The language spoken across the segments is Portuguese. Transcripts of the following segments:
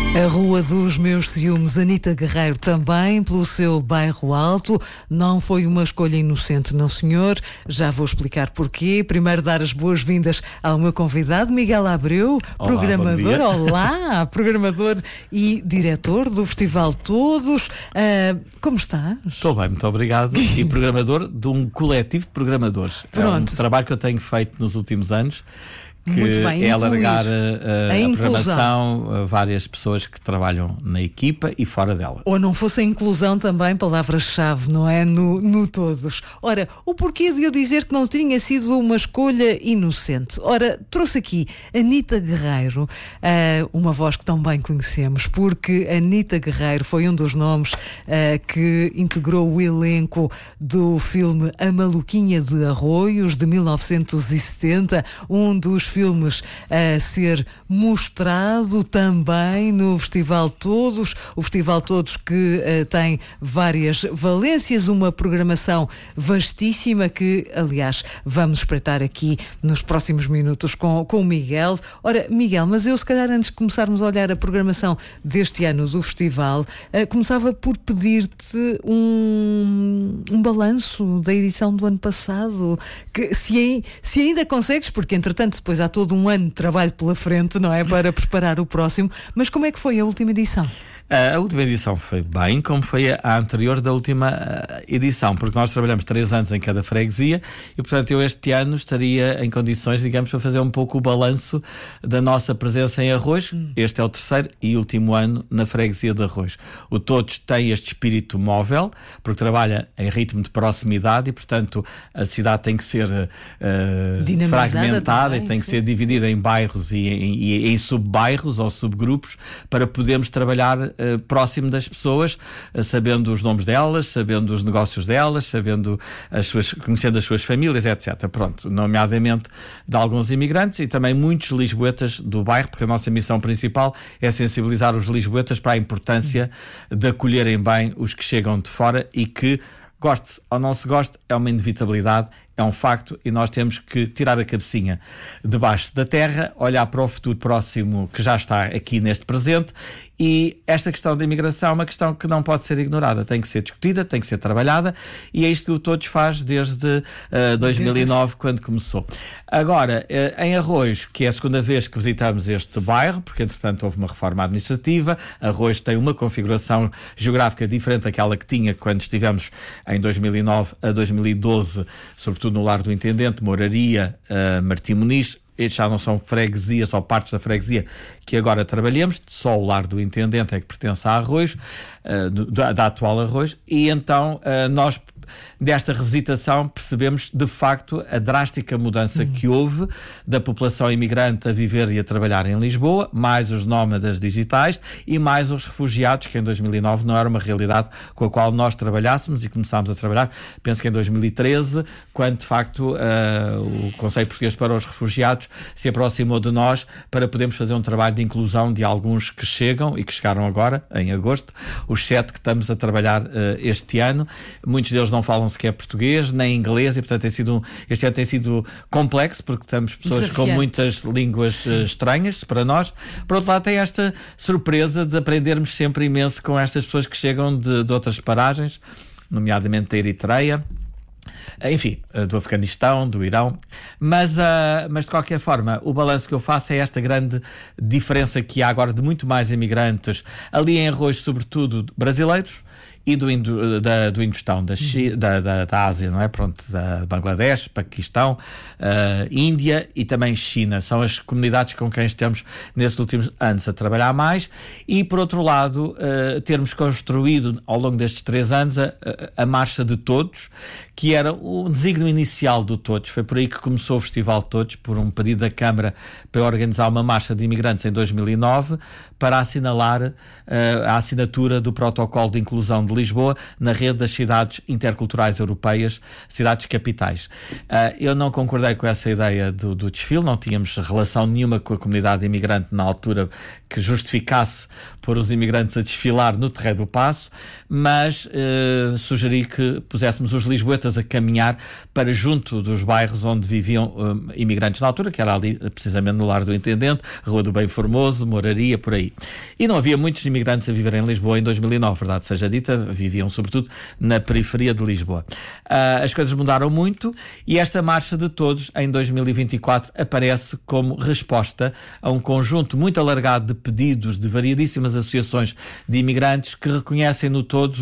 A Rua dos Meus Ciúmes, Anita Guerreiro, também pelo seu bairro alto. Não foi uma escolha inocente, não senhor. Já vou explicar porquê. Primeiro dar as boas-vindas ao meu convidado, Miguel Abreu, olá, programador. Olá, programador e diretor do Festival Todos. Como estás? Estou bem, muito obrigado. E programador de um coletivo de programadores. Pronto. É um trabalho que eu tenho feito nos últimos anos, que muito bem, é alargar a inclusão. programação a várias pessoas que trabalham na equipa e fora dela. Ou não fosse a inclusão também, palavra-chave, não é? No Todos. Ora, o porquê de eu dizer que não tinha sido uma escolha inocente? Ora, trouxe aqui Anita Guerreiro, uma voz que tão bem conhecemos, porque Anita Guerreiro foi um dos nomes que integrou o elenco do filme A Maluquinha de Arroios, de 1970, um dos filmes a ser mostrado também no Festival Todos. O Festival Todos que tem várias valências, uma programação vastíssima que, aliás, vamos espreitar aqui nos próximos minutos com o Miguel. Ora, Miguel, mas eu se calhar antes de começarmos a olhar a programação deste ano do festival, começava por pedir-te um balanço da edição do ano passado, que se ainda consegues, porque entretanto depois há todo um ano de trabalho pela frente, não é? Para preparar o próximo. Mas como é que foi a última edição? A última edição foi bem, como foi a anterior da última edição, porque nós trabalhamos 3 anos em cada freguesia e, portanto, eu este ano estaria em condições, digamos, para fazer um pouco o balanço da nossa presença em Arroios. Este é o 3º e último ano na freguesia de Arroios. O Todos tem este espírito móvel, porque trabalha em ritmo de proximidade e, portanto, a cidade tem que ser fragmentada também, e tem que ser dividida em bairros e em sub-bairros ou subgrupos para podermos trabalhar próximo das pessoas, sabendo os nomes delas, sabendo os negócios delas, conhecendo as suas famílias, etc. Pronto, nomeadamente de alguns imigrantes e também muitos lisboetas do bairro, porque a nossa missão principal é sensibilizar os lisboetas para a importância de acolherem bem os que chegam de fora e que, goste ou não se goste, é uma inevitabilidade, é um facto e nós temos que tirar a cabecinha debaixo da terra, olhar para o futuro próximo que já está aqui neste presente. E esta questão da imigração é uma questão que não pode ser ignorada, tem que ser discutida, tem que ser trabalhada e é isto que o Todos faz desde 2009, quando começou. Agora, em Arroios, que é a segunda vez que visitamos este bairro, porque entretanto houve uma reforma administrativa, Arroios tem uma configuração geográfica diferente daquela que tinha quando estivemos em 2009 a 2012, sobretudo no Lar do Intendente, Moraria, Martim Muniz. Estes já não são freguesias ou partes da freguesia que agora trabalhamos, só o Lar do Intendente é que pertence a Arroios, da atual Arroios, e então nós, desta revisitação, percebemos de facto a drástica mudança que houve da população imigrante a viver e a trabalhar em Lisboa, mais os nómadas digitais e mais os refugiados, que em 2009 não era uma realidade com a qual nós trabalhássemos e começámos a trabalhar, penso que em 2013, quando de facto o Conselho Português para os Refugiados se aproximou de nós para podermos fazer um trabalho de inclusão de alguns que chegam e que chegaram agora, em agosto, os 7 que estamos a trabalhar este ano. Muitos deles não falam sequer português, nem inglês, e portanto este ano tem sido complexo, porque temos pessoas com muitas línguas estranhas para nós. Por outro lado, tem esta surpresa de aprendermos sempre imenso com estas pessoas que chegam de outras paragens, nomeadamente da Eritreia, enfim, do Afeganistão, do Irão, mas de qualquer forma o balanço que eu faço é esta grande diferença que há agora de muito mais imigrantes ali em Arroios, sobretudo brasileiros, e do Indostão, da Ásia, não é? Pronto, da Bangladesh, Paquistão, Índia e também China. São as comunidades com quem estamos nesses últimos anos a trabalhar mais e, por outro lado, termos construído ao longo destes 3 anos a Marcha de Todos, que era o desígnio inicial do Todos. Foi por aí que começou o Festival Todos, por um pedido da Câmara para organizar uma marcha de imigrantes em 2009 para assinalar a assinatura do protocolo de inclusão de Lisboa na rede das cidades interculturais europeias, cidades capitais. Eu não concordei com essa ideia do desfile, não tínhamos relação nenhuma com a comunidade imigrante na altura que justificasse pôr os imigrantes a desfilar no Terreiro do Paço, mas sugeri que puséssemos os lisboetas a caminhar para junto dos bairros onde viviam imigrantes na altura, que era ali precisamente no Lar do Intendente, Rua do Bem Formoso, Moraria, por aí. E não havia muitos imigrantes a viver em Lisboa em 2009, verdade seja dita, viviam sobretudo na periferia de Lisboa. As coisas mudaram muito e esta Marcha de Todos, em 2024, aparece como resposta a um conjunto muito alargado de pedidos de variedíssimas associações de imigrantes que reconhecem no todos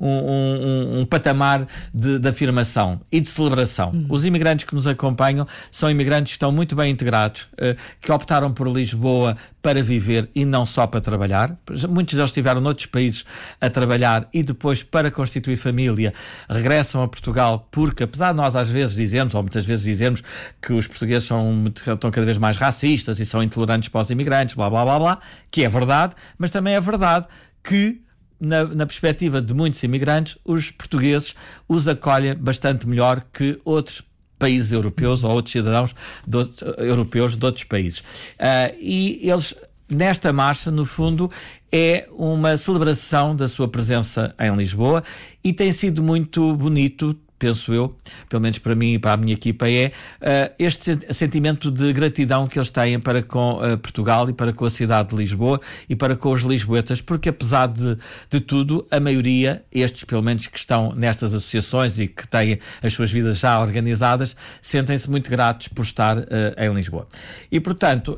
um patamar de afirmação e de celebração. Os imigrantes que nos acompanham são imigrantes que estão muito bem integrados, que optaram por Lisboa para viver e não só para trabalhar. Muitos deles estiveram noutros países a trabalhar e depois, para constituir família, regressam a Portugal porque, apesar de nós às vezes dizermos, ou muitas vezes dizermos, que os portugueses estão cada vez mais racistas e são intolerantes para os imigrantes, blá blá blá blá, que é verdade, mas também é verdade que na perspectiva de muitos imigrantes, os portugueses os acolhem bastante melhor que outros países europeus ou outros cidadãos europeus de outros países. E eles, nesta marcha, no fundo, é uma celebração da sua presença em Lisboa e tem sido muito bonito, penso eu, pelo menos para mim e para a minha equipa, este sentimento de gratidão que eles têm para com Portugal e para com a cidade de Lisboa e para com os lisboetas, porque apesar de tudo, a maioria, estes pelo menos que estão nestas associações e que têm as suas vidas já organizadas, sentem-se muito gratos por estar em Lisboa. E, portanto,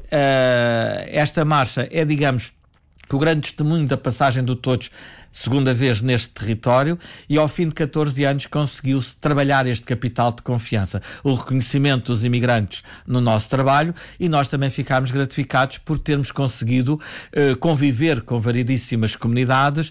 esta marcha é, digamos, o grande testemunho da passagem do Todos, segunda vez neste território, e ao fim de 14 anos conseguiu-se trabalhar este capital de confiança, o reconhecimento dos imigrantes no nosso trabalho, e nós também ficámos gratificados por termos conseguido conviver com variedíssimas comunidades,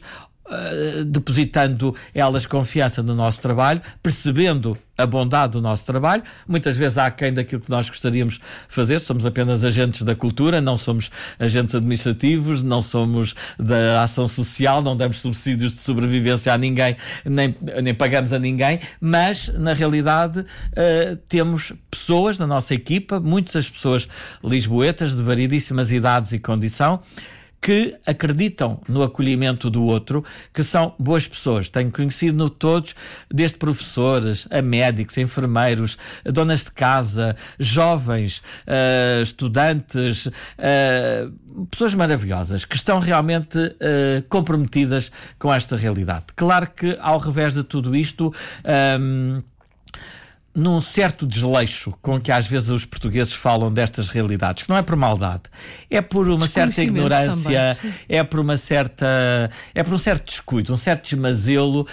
depositando elas confiança no nosso trabalho, percebendo a bondade do nosso trabalho, muitas vezes aquém daquilo que nós gostaríamos de fazer. Somos apenas agentes da cultura, não somos agentes administrativos, não somos da ação social, não damos subsídios de sobrevivência a ninguém, nem pagamos a ninguém, mas na realidade temos pessoas na nossa equipa, muitas das pessoas lisboetas de variedíssimas idades e condição, que acreditam no acolhimento do outro, que são boas pessoas. Tenho conhecido no Todos, desde professores, a médicos, a enfermeiros, a donas de casa, jovens, estudantes, pessoas maravilhosas, que estão realmente comprometidas com esta realidade. Claro que, ao revés de tudo isto, num certo desleixo com que às vezes os portugueses falam destas realidades, que não é por maldade, é por uma certa ignorância, também, é por um certo descuido, um certo desmazelo,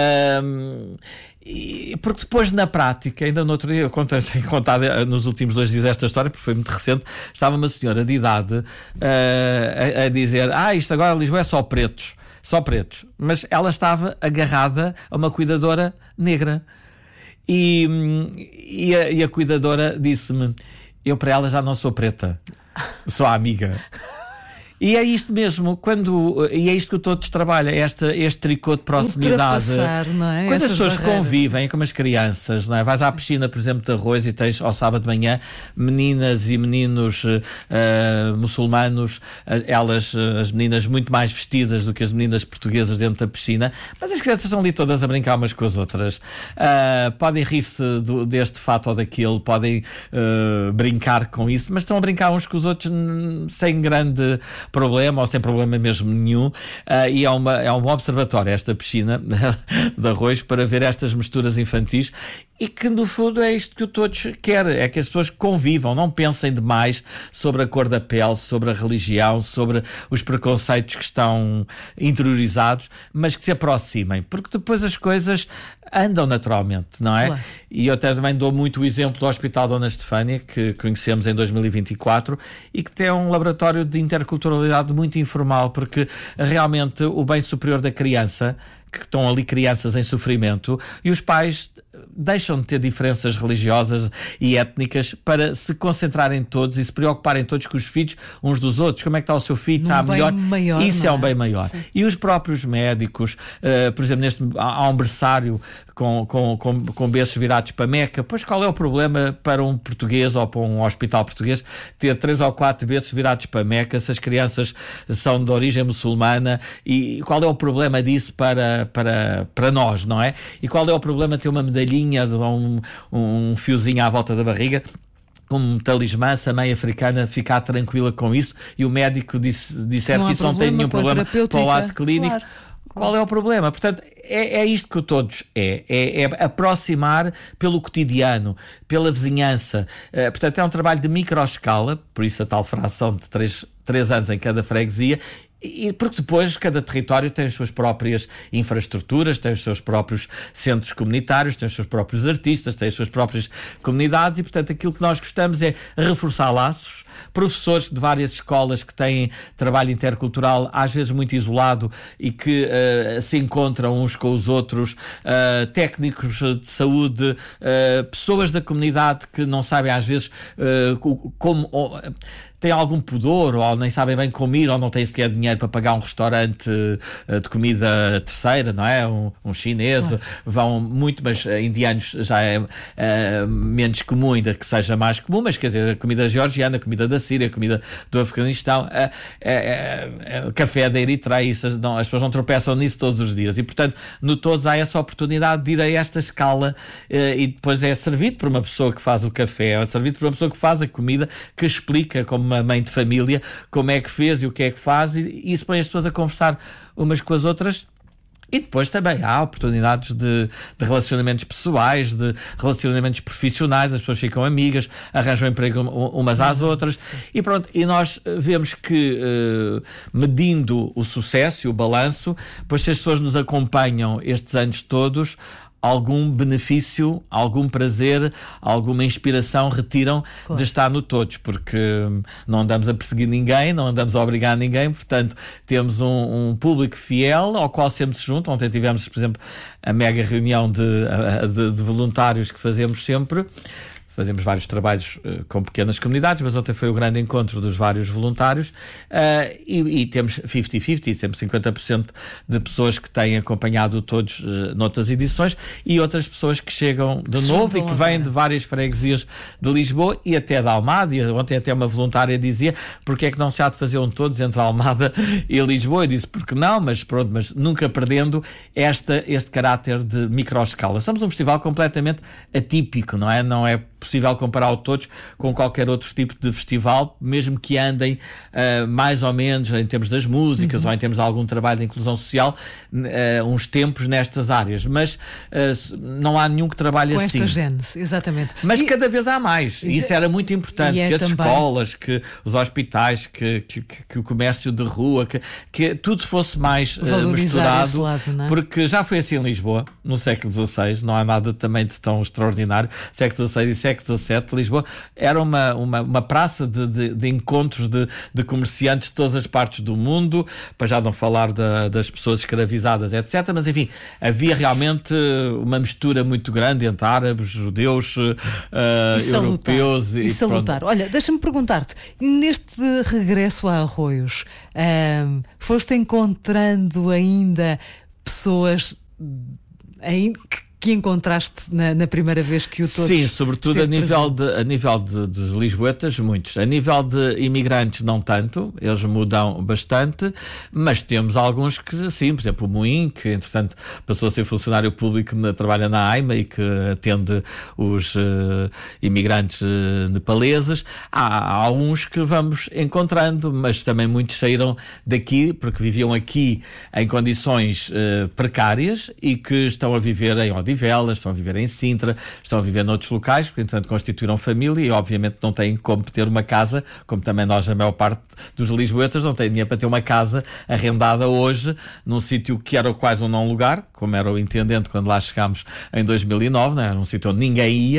porque depois na prática, ainda no outro dia, eu tenho contado nos últimos 2 dias esta história, porque foi muito recente, estava uma senhora de idade a dizer, isto agora Lisboa é só pretos, mas ela estava agarrada a uma cuidadora negra. E a cuidadora disse-me, eu para ela já não sou preta, sou amiga. E é isto mesmo, e é isto que o Todos trabalha, este tricô de proximidade. Não é? Quando essas as pessoas barreiras convivem como as crianças, não é? Vais à piscina, por exemplo, de Arroz e tens ao sábado de manhã meninas e meninos muçulmanos, as meninas muito mais vestidas do que as meninas portuguesas dentro da piscina, mas as crianças estão ali todas a brincar umas com as outras. Podem rir-se deste fato ou daquele, podem brincar com isso, mas estão a brincar uns com os outros sem grande problema ou sem problema mesmo nenhum, e é um observatório esta piscina de Arroz para ver estas misturas infantis, e que no fundo é isto que o Todos quer, é que as pessoas convivam, não pensem demais sobre a cor da pele, sobre a religião, sobre os preconceitos que estão interiorizados, mas que se aproximem, porque depois as coisas andam naturalmente, não é? Claro. E eu até também dou muito o exemplo do Hospital Dona Estefânia, que conhecemos em 2024 e que tem um laboratório de interculturalidade muito informal, porque realmente o bem superior da criança, que estão ali crianças em sofrimento, e os pais deixam de ter diferenças religiosas e étnicas para se concentrarem todos e se preocuparem todos com os filhos uns dos outros. Como é que está o seu filho? Está melhor? Maior, isso é um bem maior. Sim. E os próprios médicos, por exemplo, há um berçário com berços virados para Meca. Pois qual é o problema para um português ou para um hospital português ter 3 ou 4 berços virados para Meca se as crianças são de origem muçulmana? E qual é o problema disso para nós, não é? E qual é o problema de ter uma medalhinha, um fiozinho à volta da barriga, como um talismã, se a mãe africana ficar tranquila com isso e o médico disser que isso não tem nenhum problema para o lado clínico? Claro. Qual é o problema? Portanto, é isto que o todos é aproximar pelo cotidiano, pela vizinhança. Portanto, é um trabalho de microescala, por isso a tal fração de 3 anos em cada freguesia, e porque depois cada território tem as suas próprias infraestruturas, tem os seus próprios centros comunitários, tem os seus próprios artistas, tem as suas próprias comunidades e, portanto, aquilo que nós gostamos é reforçar laços. Professores de várias escolas que têm trabalho intercultural, às vezes muito isolado e que se encontram uns com os outros, técnicos de saúde, pessoas da comunidade que não sabem às vezes como... têm algum pudor, ou nem sabem bem como ir, ou não têm sequer dinheiro para pagar um restaurante de comida terceira, não é? Um chinês, vão muito, mas indianos já é menos comum, ainda que seja mais comum, mas quer dizer, a comida georgiana, a comida da Síria, a comida do Afeganistão, café da Eritreia, as pessoas não tropeçam nisso todos os dias, e portanto, no todos há essa oportunidade de ir a esta escala, e depois é servido por uma pessoa que faz o café, é servido por uma pessoa que faz a comida, que explica como uma mãe de família como é que fez e o que é que faz, e isso põe as pessoas a conversar umas com as outras. E depois também há oportunidades de relacionamentos pessoais, de relacionamentos profissionais, as pessoas ficam amigas, arranjam emprego umas às outras, e pronto, e nós vemos que medindo o sucesso e o balanço, pois se as pessoas nos acompanham estes anos todos, algum benefício, algum prazer, alguma inspiração retiram de estar no todos, porque não andamos a perseguir ninguém, não andamos a obrigar ninguém, portanto temos um público fiel ao qual sempre se juntam. Ontem tivemos, por exemplo, a mega reunião de voluntários que fazemos sempre. Fazemos vários trabalhos com pequenas comunidades, mas ontem foi o grande encontro dos vários voluntários, e temos 50-50, temos 50% de pessoas que têm acompanhado todos noutras edições e outras pessoas que chegam de novo e que vêm de várias freguesias de Lisboa e até da Almada. E ontem até uma voluntária dizia: porque é que não se há de fazer um todos entre a Almada e Lisboa? Eu disse: porque não, mas pronto, mas nunca perdendo este caráter de microescala. Somos um festival completamente atípico, não é? Não é possível comparar o todos com qualquer outro tipo de festival, mesmo que andem mais ou menos em termos das músicas ou em termos de algum trabalho de inclusão social, uns tempos nestas áreas, mas não há nenhum que trabalhe assim. Com esta gênese, exatamente. Mas cada vez há mais, e isso era muito importante, que as escolas, que os hospitais, que o comércio de rua, que tudo fosse mais misturado, lado, não é? Porque já foi assim em Lisboa, no século XVI, não há nada também de tão extraordinário. Século XVI e século XVII, Lisboa era uma praça de encontros de comerciantes de todas as partes do mundo, para já não falar das pessoas escravizadas, etc. Mas enfim, havia realmente uma mistura muito grande entre árabes, judeus, europeus e salutar. Pronto. Olha, deixa-me perguntar-te, neste regresso a Arroios, foste encontrando ainda pessoas que encontraste na primeira vez que o todos... Sim, sobretudo a nível dos lisboetas, muitos. A nível de imigrantes, não tanto, eles mudam bastante, mas temos alguns que, sim, por exemplo, o Moim, que entretanto passou a ser funcionário público, trabalha na AIMA e que atende os imigrantes nepaleses. Há uns que vamos encontrando, mas também muitos saíram daqui, porque viviam aqui em condições precárias e que estão a viver em Odivelas, estão a viver em Sintra, estão a viver noutros locais, porque entretanto constituíram família e obviamente não têm como ter uma casa, como também nós, a maior parte dos lisboetas, não têm dinheiro para ter uma casa arrendada hoje num sítio que era quase um não lugar, como era o Intendente quando lá chegámos em 2009, não era um sítio onde ninguém ia.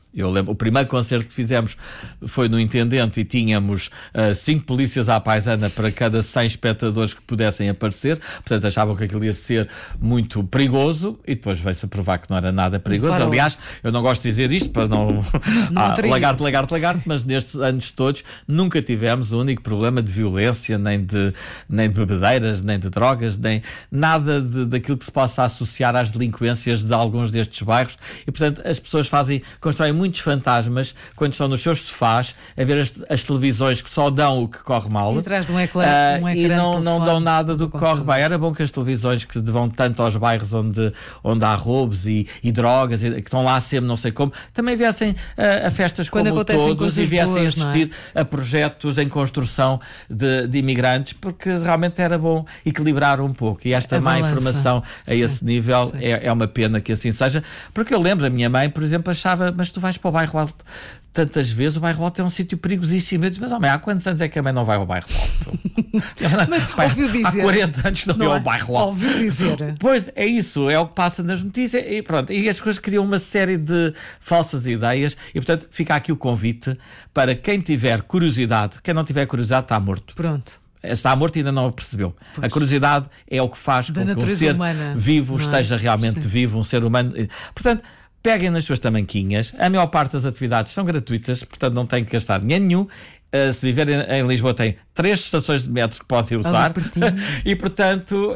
Eu lembro, o primeiro concerto que fizemos foi no Intendente e tínhamos 5 polícias à paisana para cada 100 espectadores que pudessem aparecer, portanto achavam que aquilo ia ser muito perigoso e depois veio-se a provar que não era nada perigoso. Claro. Aliás, eu não gosto de dizer isto para não lagarto, mas nestes anos todos nunca tivemos o único problema de violência, nem de bebedeiras, nem de drogas, nem nada daquilo que se possa associar às delinquências de alguns destes bairros e, portanto, as pessoas constroem muitos fantasmas quando estão nos seus sofás a ver as televisões que só dão o que corre mal e atrás de um ecrã e não dão nada do que corre bem. Era bom que as televisões que vão tanto aos bairros onde há roubos e drogas, que estão lá sempre não sei como, também viessem a festas quando como todos e viessem boas, assistir a projetos em construção de imigrantes, porque realmente era bom equilibrar um pouco. E esta má informação a esse nível é uma pena que assim seja, porque eu lembro, a minha mãe, por exemplo, achava, mas tu vais para o bairro Alto tantas vezes, o bairro Alto é um sítio perigosíssimo. Eu disse, mas há quantos anos é que a mãe não vai ao bairro Alto? Mas ouviu dizer, há 40 anos não ia ao bairro Alto. Ouviu dizer. Pois, é isso, é o que passa nas notícias e pronto. E as coisas criam uma série de falsas ideias e, portanto, fica aqui o convite para quem tiver curiosidade. Quem não tiver curiosidade está morto. Pronto. Está morto e ainda não o percebeu. Pois. A curiosidade é o que faz com que um ser vivo esteja realmente vivo, um ser humano. Portanto, peguem nas suas tamanquinhas. A maior parte das atividades são gratuitas, portanto não têm que gastar dinheiro nenhum. Se viverem em Lisboa, tem 3 estações de metro que podem usar. E, portanto,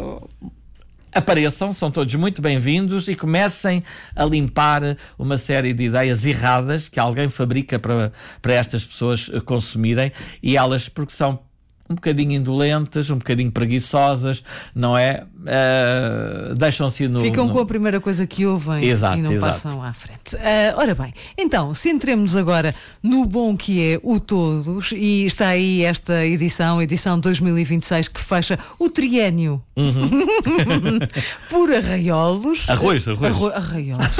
apareçam, são todos muito bem-vindos e comecem a limpar uma série de ideias erradas que alguém fabrica para estas pessoas consumirem e elas, porque são um bocadinho indolentes, um bocadinho preguiçosas, não é? Deixam-se Ficam com a primeira coisa que ouvem e não passam à frente. Ora bem, então, centremos agora no bom que é o Todos e está aí esta edição 2026, que fecha o triénio. Por Arraiolos. Arraiolos.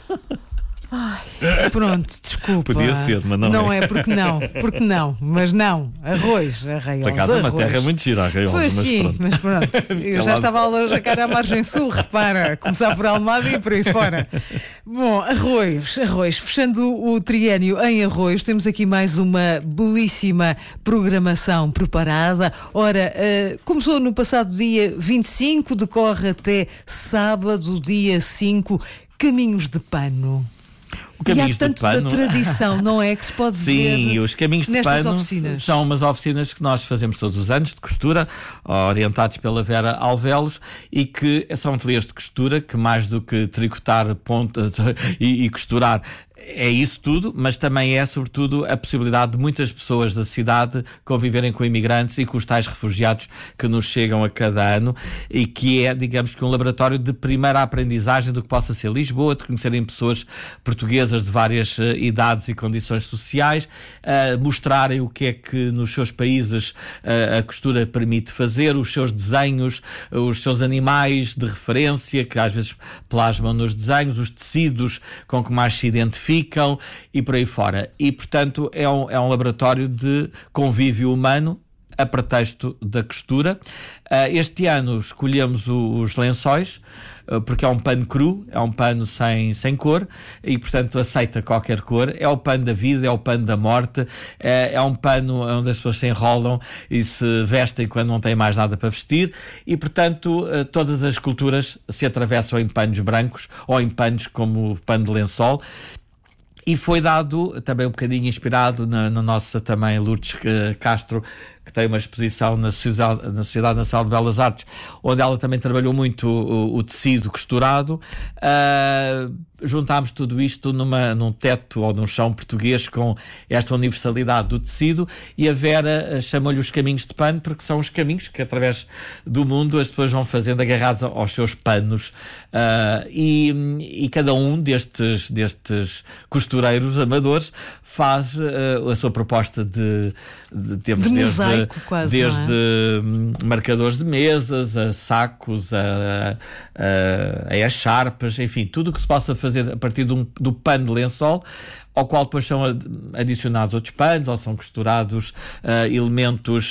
Ai, pronto, desculpa. Podia ser, mas não é. Porque não, mas não. Arraiolos. Por acaso é uma terra muito gira, Arraiolos. Foi sim, mas pronto. Eu já estava a alajar a margem sul, repara, começar por Almada e por aí fora. Bom, Arroios, fechando o triénio em Arroios, temos aqui mais uma belíssima programação preparada. Ora, começou no passado dia 25, decorre até sábado, dia 5, Caminhos de Pano. E há tanto da tradição, não é? Que se pode ver. Sim, os Caminhos de Pano oficinas. São umas oficinas que nós fazemos todos os anos, de costura, orientados pela Vera Alvelos, e que são ateliês de costura, que mais do que tricotar pontas e costurar, é isso tudo, mas também é, sobretudo, a possibilidade de muitas pessoas da cidade conviverem com imigrantes e com os tais refugiados que nos chegam a cada ano e que é, digamos que, um laboratório de primeira aprendizagem do que possa ser Lisboa, de conhecerem pessoas portuguesas de várias idades e condições sociais, mostrarem o que é que nos seus países a costura permite fazer, os seus desenhos, os seus animais de referência, que às vezes plasmam nos desenhos, os tecidos com que mais se identificam e por aí fora. E, portanto, é um laboratório de convívio humano a pretexto da costura. Este ano escolhemos os lençóis, porque é um pano cru, é um pano sem cor e, portanto, aceita qualquer cor. É o pano da vida, é o pano da morte, é um pano onde as pessoas se enrolam e se vestem quando não têm mais nada para vestir e, portanto, todas as culturas se atravessam em panos brancos ou em panos como o pano de lençol. E foi dado, também um bocadinho inspirado na nossa também Lourdes Castro, que tem uma exposição na Sociedade Nacional de Belas Artes, onde ela também trabalhou muito o tecido costurado. Juntámos tudo isto num teto ou num chão português com esta universalidade do tecido e a Vera chamou-lhe os caminhos de pano, porque são os caminhos que através do mundo as pessoas vão fazendo agarrados aos seus panos e cada um destes costureiros amadores faz a sua proposta de mosaico, quase, desde marcadores de mesas, a sacos, a echarpes, enfim, tudo o que se possa fazer a partir do pano de lençol, ao qual depois são adicionados outros panos, ou são costurados elementos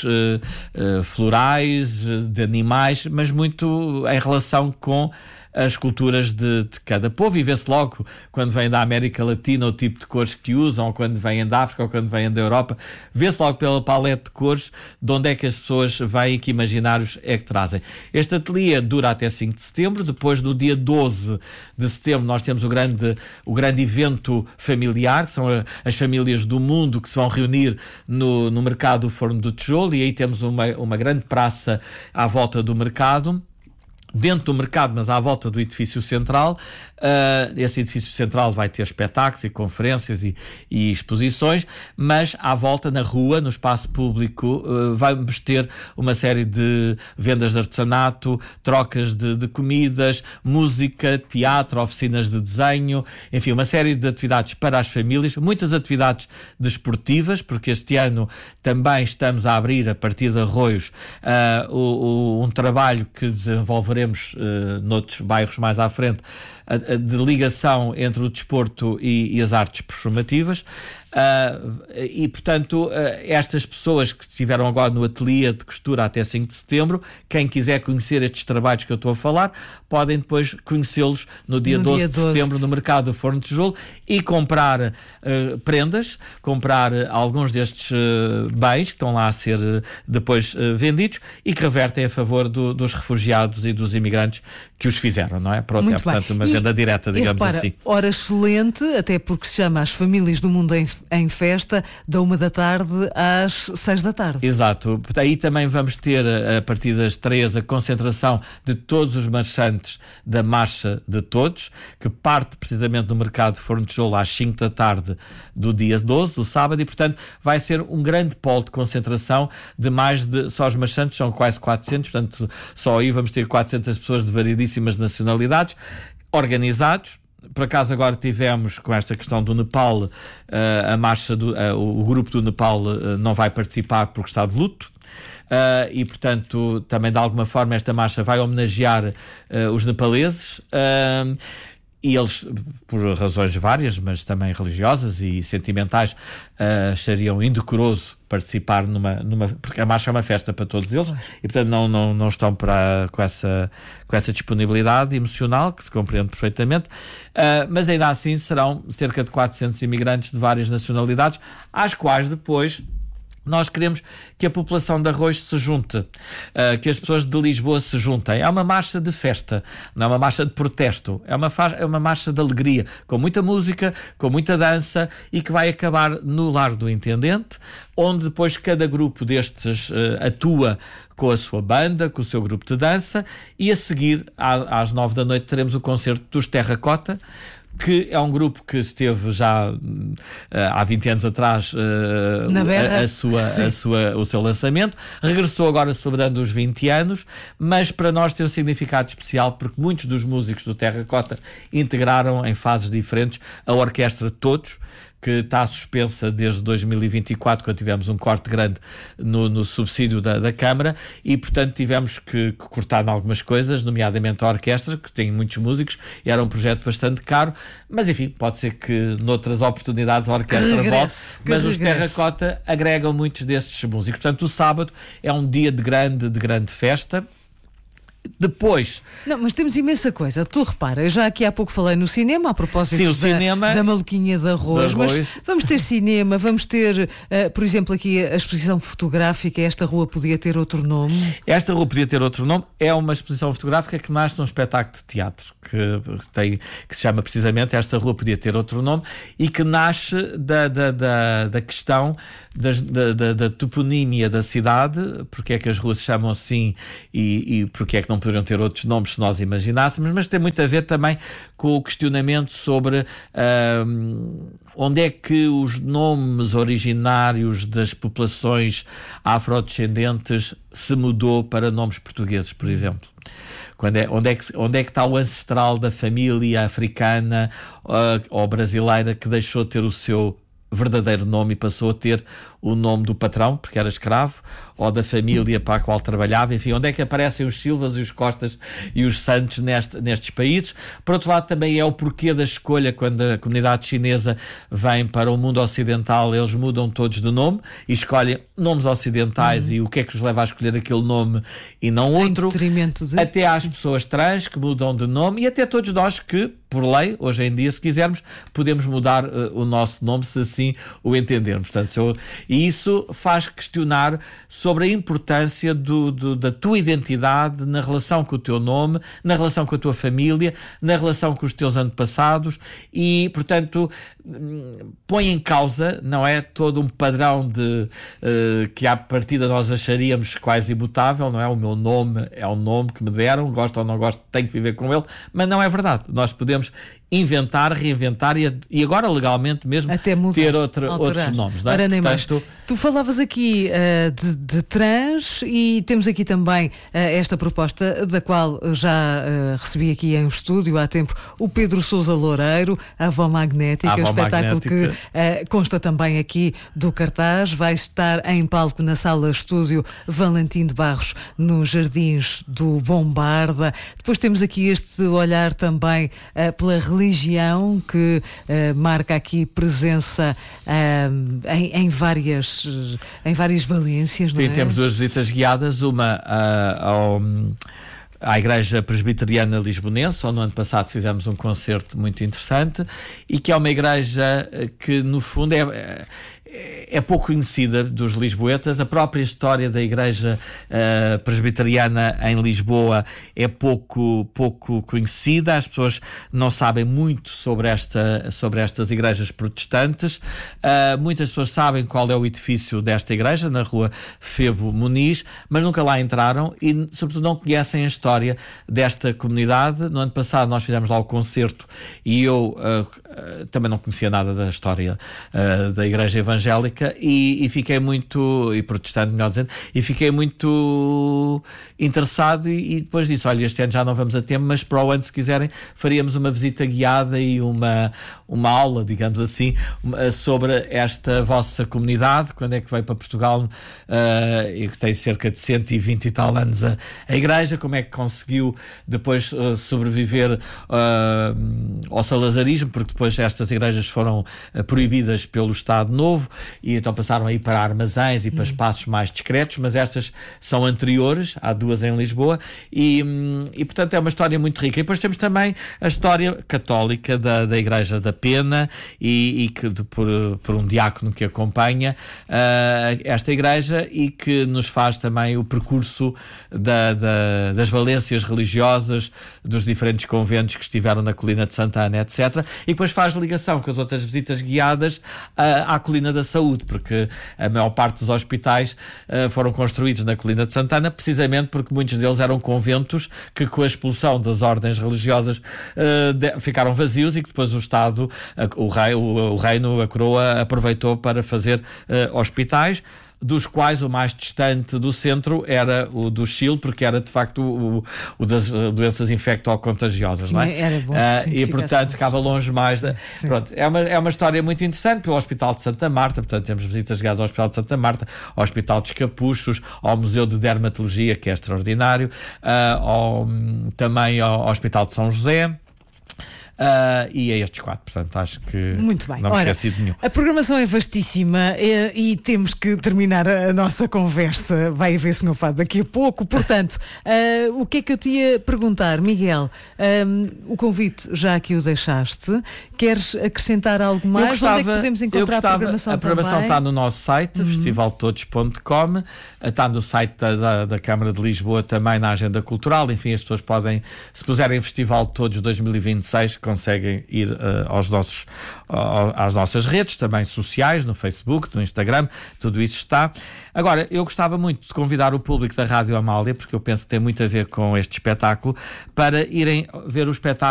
florais, de animais, mas muito em relação com as culturas de cada povo, e vê-se logo quando vêm da América Latina o tipo de cores que usam, ou quando vêm da África, ou quando vêm da Europa, vê-se logo pela paleta de cores de onde é que as pessoas vêm e que imaginários é que trazem. Este ateliê dura até 5 de setembro, depois no dia 12 de setembro nós temos o grande evento familiar, que são as famílias do mundo que se vão reunir no mercado do Forno do Tijolo, e aí temos uma grande praça à volta do mercado, dentro do mercado, mas à volta do edifício central. Esse edifício central vai ter espetáculos e conferências e exposições, mas à volta, na rua, no espaço público, vamos ter uma série de vendas de artesanato, trocas de comidas, música, teatro, oficinas de desenho, enfim, uma série de atividades para as famílias, muitas atividades desportivas, porque este ano também estamos a abrir, a partir de Arroios, um trabalho que desenvolveremos noutros bairros mais à frente, de ligação entre o desporto e as artes performativas. E, portanto, estas pessoas que estiveram agora no ateliê de costura até 5 de setembro, quem quiser conhecer estes trabalhos que eu estou a falar, podem depois conhecê-los no dia 12 de setembro no mercado do Forno de Tijolo e comprar prendas, comprar alguns destes bens que estão lá a ser depois vendidos e que revertem a favor dos refugiados e dos imigrantes que os fizeram, não é? Pronto, é portanto uma venda direta, digamos assim. Hora excelente, até porque se chama As Famílias do Mundo em Festa, da 1 da tarde às 6 da tarde. Exato. Aí também vamos ter, a partir das 3, a concentração de todos os marchantes da Marcha de Todos, que parte precisamente do mercado de Forno de Tijolo às 5 da tarde do dia 12, do sábado, e portanto vai ser um grande polo de concentração de só os marchantes são quase 400, portanto só aí vamos ter 400 pessoas de variedíssimas nacionalidades, organizados. Por acaso agora tivemos, com esta questão do Nepal, a marcha o grupo do Nepal não vai participar porque está de luto. E portanto também de alguma forma esta marcha vai homenagear os nepaleses, e eles, por razões várias, mas também religiosas e sentimentais, achariam indecoroso participar porque a marcha é uma festa para todos eles, e portanto não estão com essa disponibilidade emocional, que se compreende perfeitamente, mas ainda assim serão cerca de 400 imigrantes de várias nacionalidades, às quais depois nós queremos que a população de Arroios se junte, que as pessoas de Lisboa se juntem. É uma marcha de festa, não é uma marcha de protesto, é uma marcha de alegria, com muita música, com muita dança, e que vai acabar no Lar do Intendente, onde depois cada grupo destes atua com a sua banda, com o seu grupo de dança, e a seguir, às 9 da noite, teremos o concerto dos Terracota, que é um grupo que esteve já há 20 anos atrás o seu lançamento, regressou agora celebrando os 20 anos, mas para nós tem um significado especial porque muitos dos músicos do Terracota integraram em fases diferentes a orquestra Todos, que está suspensa desde 2024, quando tivemos um corte grande no subsídio da Câmara, e portanto tivemos que cortar em algumas coisas, nomeadamente a orquestra, que tem muitos músicos, e era um projeto bastante caro, mas enfim, pode ser que noutras oportunidades a orquestra volte, mas os Terracota agregam muitos destes músicos. Portanto, o sábado é um dia de grande festa. Depois... Não, mas temos imensa coisa. Tu repara, eu já aqui há pouco falei no cinema, a propósito da Maluquinha de Arroz, mas vamos ter cinema, vamos ter, por exemplo, aqui a exposição fotográfica. Esta rua podia ter outro nome? Esta rua podia ter outro nome. É uma exposição fotográfica que nasce num espetáculo de teatro que se chama precisamente Esta Rua Podia Ter Outro Nome, e que nasce da questão da toponímia da cidade, porque é que as ruas se chamam assim e porque é que não poderiam ter outros nomes se nós imaginássemos, mas tem muito a ver também com o questionamento sobre onde é que os nomes originários das populações afrodescendentes se mudou para nomes portugueses, por exemplo. Onde é que está o ancestral da família africana ou brasileira que deixou de ter o seu verdadeiro nome e passou a ter o nome do patrão, porque era escravo, ou da família para a qual trabalhava. Enfim, onde é que aparecem os Silvas e os Costas e os Santos nestes países? Por outro lado, também é o porquê da escolha. Quando a comunidade chinesa vem para o mundo ocidental, eles mudam todos de nome e escolhem nomes ocidentais. E o que é que os leva a escolher aquele nome e não outro? Até às pessoas trans que mudam de nome, e até todos nós que, por lei, hoje em dia, se quisermos, podemos mudar o nosso nome, se assim o entendermos. Portanto, e isso faz questionar sobre a importância da tua identidade na relação com o teu nome, na relação com a tua família, na relação com os teus antepassados, e, portanto, põe em causa, não é, todo um padrão que à partida nós acharíamos quase imutável, não é? O meu nome é o nome que me deram, gosto ou não gosto, tenho que viver com ele, mas não é verdade. Nós podemos inventar, reinventar e agora legalmente mesmo até mudar, ter outros nomes. Não é? Ora, nem mais. Tu falavas aqui de trans, e temos aqui também esta proposta da qual já recebi aqui em estúdio há tempo o Pedro Sousa Loureiro, a Avó Magnética, o espetáculo que consta também aqui do cartaz. Vai estar em palco na Sala Estúdio Valentim de Barros, nos Jardins do Bombarda. Depois temos aqui este olhar também pela religião, que marca aqui presença em várias valências, não é? Temos duas visitas guiadas, uma à Igreja Presbiteriana Lisbonense, onde no ano passado fizemos um concerto muito interessante, e que é uma igreja que, no fundo, é pouco conhecida dos lisboetas. A própria história da Igreja Presbiteriana em Lisboa é pouco conhecida. As pessoas não sabem muito sobre estas igrejas protestantes. Muitas pessoas sabem qual é o edifício desta igreja, na rua Febo Muniz, mas nunca lá entraram e, sobretudo, não conhecem a história desta comunidade. No ano passado nós fizemos lá o concerto e eu também não conhecia nada da história da Igreja Evangélica e fiquei muito, e protestante, melhor dizendo, e fiquei muito interessado e depois disse, olha, este ano já não vamos a tempo, mas para o ano, se quiserem, faríamos uma visita guiada e uma aula, digamos assim, sobre esta vossa comunidade, quando é que veio para Portugal, e que tem cerca de 120 e tal anos a igreja, como é que conseguiu depois sobreviver ao salazarismo, porque depois estas igrejas foram proibidas pelo Estado Novo e então passaram a ir para armazéns e para espaços mais discretos, mas estas são anteriores, há duas em Lisboa e portanto é uma história muito rica. E depois temos também a história católica da Igreja da Pena e que por um diácono que acompanha esta igreja e que nos faz também o percurso das valências religiosas dos diferentes conventos que estiveram na Colina de Santana, etc. E depois faz ligação com as outras visitas guiadas à Colina da Saúde, porque a maior parte dos hospitais foram construídos na Colina de Santana, precisamente porque muitos deles eram conventos que, com a expulsão das ordens religiosas, ficaram vazios e que depois o Estado, o reino, a coroa, aproveitou para fazer hospitais, dos quais o mais distante do centro era o do Chile, porque era de facto o das doenças infecto-contagiosas, não é? Era bom, sim, e portanto ficava longe mais. Sim. Pronto, é uma história muito interessante pelo Hospital de Santa Marta. Portanto, temos visitas guiadas ao Hospital de Santa Marta, ao Hospital dos Capuchos, ao Museu de Dermatologia, que é extraordinário, também ao Hospital de São José. E a estes quatro, portanto acho que muito bem. Não me esqueci de nenhum. A programação é vastíssima e temos que terminar a nossa conversa. Vai haver Senhor Fado daqui a pouco. Portanto, o que é que eu te ia perguntar, Miguel? O convite já aqui o deixaste. Queres acrescentar algo mais? Onde é que podemos encontrar a programação? A programação está no nosso site, festivaltodos.com, está no site da Câmara de Lisboa, também na agenda cultural. Enfim, as pessoas podem, se puserem Festival Todos 2026, conseguem ir às nossas redes, também sociais, no Facebook, no Instagram, tudo isso está. Agora, eu gostava muito de convidar o público da Rádio Amália, porque eu penso que tem muito a ver com este espetáculo, para irem ver o espetáculo